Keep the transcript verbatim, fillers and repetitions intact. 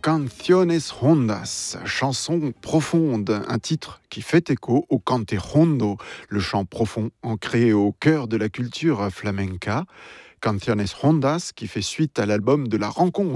Canciones Hondas, chanson profonde, un titre qui fait écho au cante hondo, le chant profond ancré au cœur de la culture flamenca. Canciones Hondas qui fait suite à l'album de la rencontre